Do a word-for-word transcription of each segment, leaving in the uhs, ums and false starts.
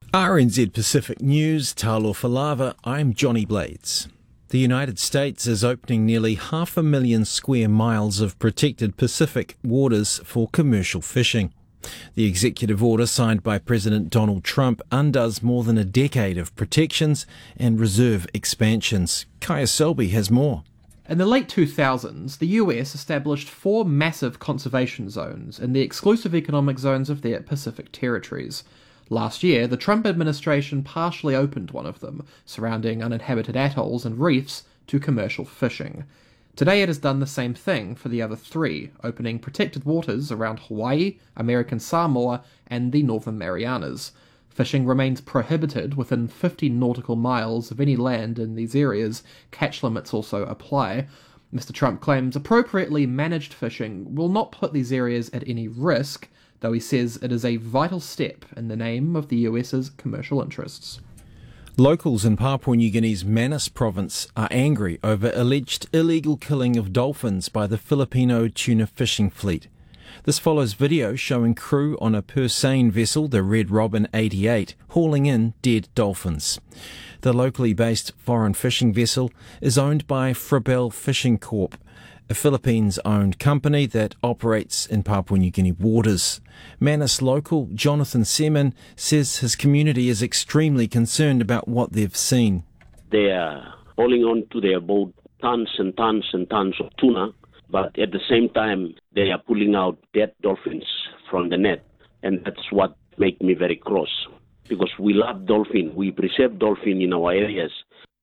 R N Z Pacific News, Talofa Lava, I'm Johnny Blades. The United States is opening nearly half a million square miles of protected Pacific waters for commercial fishing. The executive order signed by President Donald Trump undoes more than a decade of protections and reserve expansions. Kaya Selby has more. In the late two thousands, the U S established four massive conservation zones in the exclusive economic zones of their Pacific territories. Last year, the Trump administration partially opened one of them, surrounding uninhabited atolls and reefs to commercial fishing. Today it has done the same thing for the other three, opening protected waters around Hawaii, American Samoa, and the Northern Marianas. Fishing remains prohibited within fifty nautical miles of any land in these areas. Catch limits also apply. Mister Trump claims appropriately managed fishing will not put these areas at any risk, though he says it is a vital step in the name of the U S's commercial interests. Locals in Papua New Guinea's Manus province are angry over alleged illegal killing of dolphins by the Filipino tuna fishing fleet. This follows video showing crew on a Persane vessel, the Red Robin eighty-eight, hauling in dead dolphins. The locally based foreign fishing vessel is owned by Frabel Fishing Corp, a Philippines-owned company that operates in Papua New Guinea waters. Manus local Jonathan Seaman says his community is extremely concerned about what they've seen. They are hauling on to their boat tons and tons and tons of tuna, but at the same time they are pulling out dead dolphins from the net, and that's what makes me very cross, because we love dolphin, we preserve dolphin in our areas.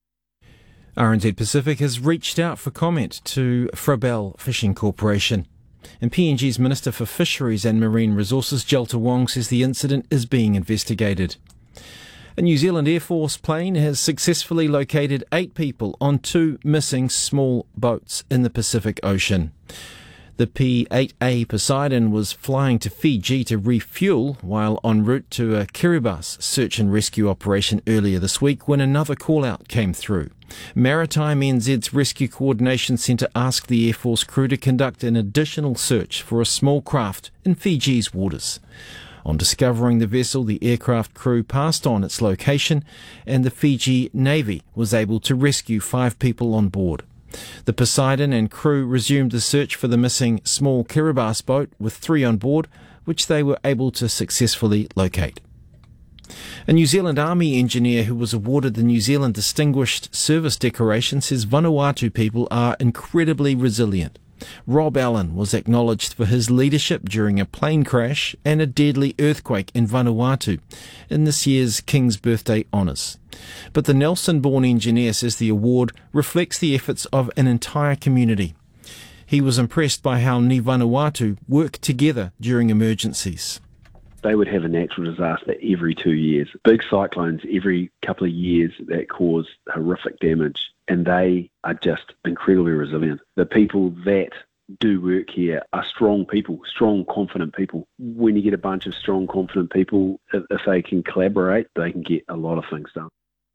R N Z Pacific has reached out for comment to Frabel Fishing Corporation. And P N G's Minister for Fisheries and Marine Resources, Jelta Wong, says the incident is being investigated. A New Zealand Air Force plane has successfully located eight people on two missing small boats in the Pacific Ocean. The P eight A Poseidon was flying to Fiji to refuel while en route to a Kiribati search and rescue operation earlier this week when another call-out came through. Maritime N Z's Rescue Coordination Centre asked the Air Force crew to conduct an additional search for a small craft in Fiji's waters. On discovering the vessel, the aircraft crew passed on its location and the Fiji Navy was able to rescue five people on board. The Poseidon and crew resumed the search for the missing small Kiribati boat with three on board, which they were able to successfully locate. A New Zealand Army engineer who was awarded the New Zealand Distinguished Service Decoration says Vanuatu people are incredibly resilient. Rob Allen was acknowledged for his leadership during a plane crash and a deadly earthquake in Vanuatu in this year's King's Birthday honours. But the Nelson-born engineer says the award reflects the efforts of an entire community. He was impressed by how Ni Vanuatu work together during emergencies. They would have a natural disaster every two years. Big cyclones every couple of years that cause horrific damage, and they are just incredibly resilient. The people that do work here are strong people, strong, confident people. When you get a bunch of strong, confident people, if, if they can collaborate, they can get a lot of things done.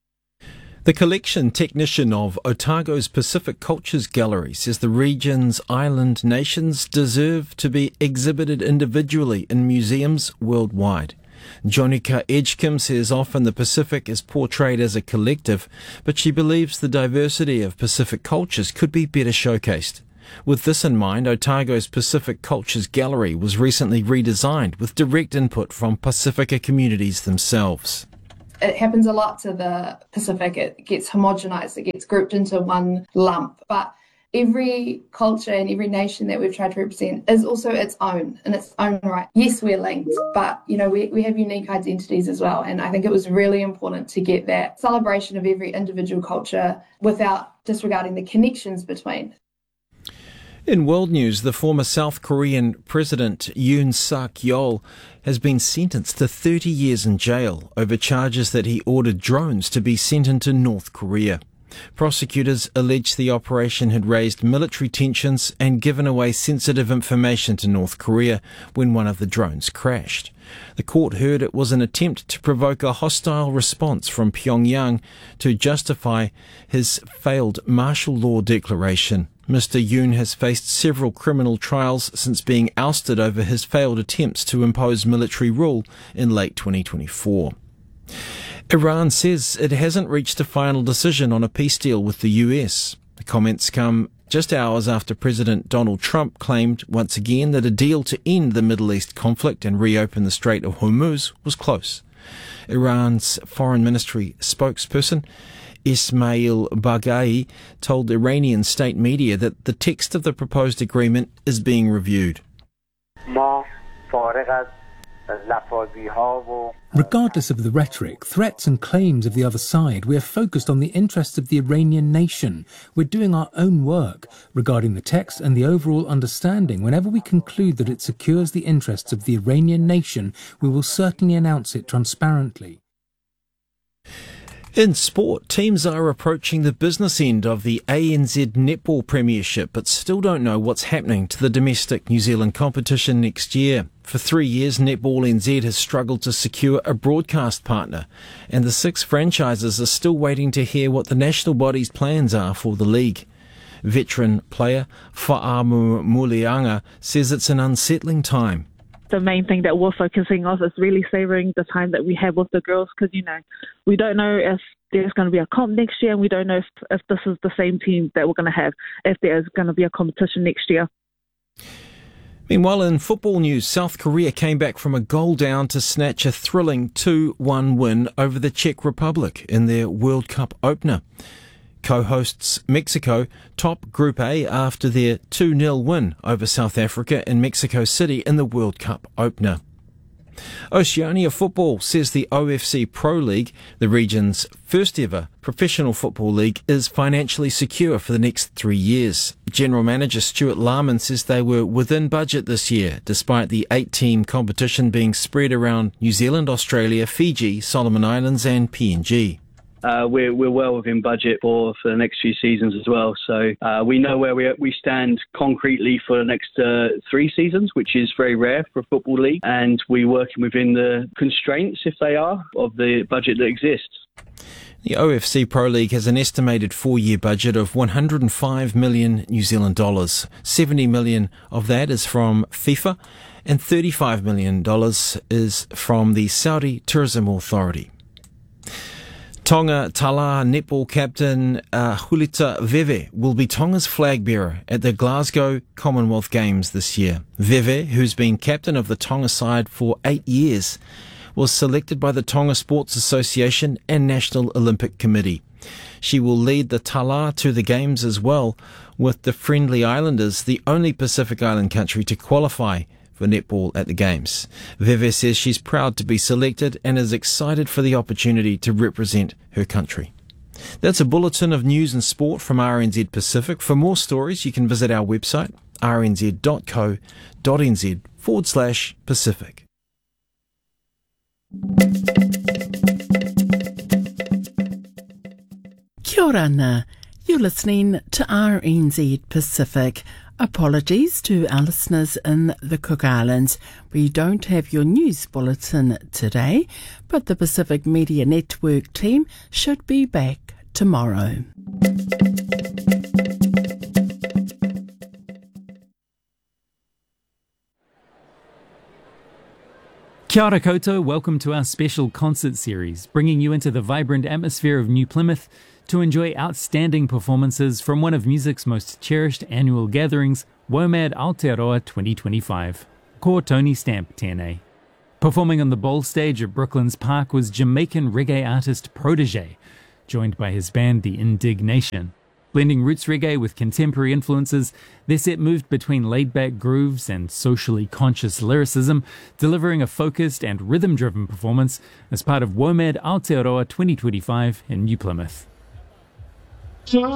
The collection technician of Otago's Pacific Cultures Gallery says the region's island nations deserve to be exhibited individually in museums worldwide. Jonica Edgecombe says often the Pacific is portrayed as a collective, but she believes the diversity of Pacific cultures could be better showcased. With this in mind, Otago's Pacific Cultures Gallery was recently redesigned with direct input from Pacifica communities themselves. It happens a lot to the Pacific. It gets homogenized, it gets grouped into one lump. But every culture and every nation that we've tried to represent is also its own, in its own right. Yes, we're linked, but you know, we, we have unique identities as well. And I think it was really important to get that celebration of every individual culture without disregarding the connections between. In world news, the former South Korean President Yoon Suk-yeol has been sentenced to thirty years in jail over charges that he ordered drones to be sent into North Korea. Prosecutors allege the operation had raised military tensions and given away sensitive information to North Korea when one of the drones crashed. The court heard it was an attempt to provoke a hostile response from Pyongyang to justify his failed martial law declaration. Mister Yoon has faced several criminal trials since being ousted over his failed attempts to impose military rule in late twenty twenty-four. Iran says it hasn't reached a final decision on a peace deal with the U S. The comments come just hours after President Donald Trump claimed once again that a deal to end the Middle East conflict and reopen the Strait of Hormuz was close. Iran's foreign ministry spokesperson Ismail Baghai told Iranian state media that the text of the proposed agreement is being reviewed. Regardless of the rhetoric, threats and claims of the other side, we are focused on the interests of the Iranian nation. We're doing our own work regarding the text and the overall understanding. Whenever we conclude that it secures the interests of the Iranian nation, we will certainly announce it transparently. In sport, teams are approaching the business end of the A N Z Netball Premiership, but still don't know what's happening to the domestic New Zealand competition next year. For three years, Netball N Z has struggled to secure a broadcast partner, and the six franchises are still waiting to hear what the national body's plans are for the league. Veteran player Fa'amu Mulianga says it's an unsettling time. The main thing that we're focusing on is really savouring the time that we have with the girls, because, you know, we don't know if there's going to be a comp next year, and we don't know if, if this is the same team that we're going to have, if there's going to be a competition next year. Meanwhile, in football news, South Korea came back from a goal down to snatch a thrilling two one win over the Czech Republic in their World Cup opener. Co-hosts Mexico top Group A after their two nil win over South Africa in Mexico City in the World Cup opener. Oceania Football says the O F C Pro League, the region's first ever professional football league, is financially secure for the next three years. General Manager Stuart Larman says they were within budget this year, despite the eight-team competition being spread around New Zealand, Australia, Fiji, Solomon Islands and P N G. Uh, we're, we're well within budget for, for the next few seasons as well. So uh, we know where we we stand concretely for the next uh, three seasons, which is very rare for a football league. And we're working within the constraints, if they are, of the budget that exists. The O F C Pro League has an estimated four-year budget of one hundred five million New Zealand dollars. seventy million of that is from FIFA and thirty-five million dollars is from the Saudi Tourism Authority. Tonga Tala netball captain uh, Hulita Veve will be Tonga's flag bearer at the Glasgow Commonwealth Games this year. Veve, who's been captain of the Tonga side for eight years, was selected by the Tonga Sports Association and National Olympic Committee. She will lead the Tala to the Games as well, with the Friendly Islanders the only Pacific Island country to qualify for netball at the Games. Veve says she's proud to be selected and is excited for the opportunity to represent her country. That's a bulletin of news and sport from R N Z Pacific. For more stories, you can visit our website, rnz.co.nz forward slash Pacific. Kia ora ana. You're listening to R N Z Pacific. Apologies to our listeners in the Cook Islands. We don't have your news bulletin today, but the Pacific Media Network team should be back tomorrow. Kia ora koutou, welcome to our special concert series, bringing you into the vibrant atmosphere of New Plymouth to enjoy outstanding performances from one of music's most cherished annual gatherings, WOMAD Aotearoa twenty twenty-five. Ko Tony Stamp tēnei. Performing on the bowl stage at Brooklands Park was Jamaican reggae artist Protege, joined by his band The Indignation. Blending roots reggae with contemporary influences, their set moved between laid-back grooves and socially conscious lyricism, delivering a focused and rhythm-driven performance as part of WOMAD Aotearoa twenty twenty-five in New Plymouth.